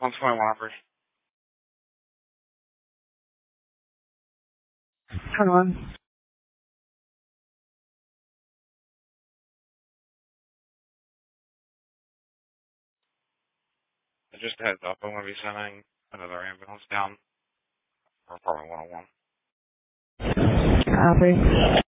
121 Opry. 21. Just a heads up, I'm going to be sending another ambulance down for apartment 101. Opry.